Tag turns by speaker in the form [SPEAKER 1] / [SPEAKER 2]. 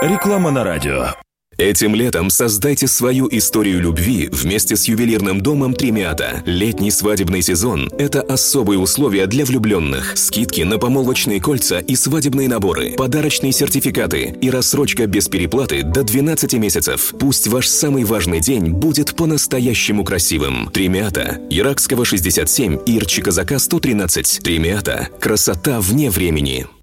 [SPEAKER 1] Реклама на радио.
[SPEAKER 2] Этим летом создайте свою историю любви вместе с ювелирным домом Тремиата. Летний свадебный сезон – это особые условия для влюбленных. Скидки на помолвочные кольца и свадебные наборы, подарочные сертификаты и рассрочка без переплаты до 12 месяцев. Пусть ваш самый важный день будет по-настоящему красивым. Тремиата. Иракского 67 и Ирчика-Зака 113. Тремиата. Красота вне времени.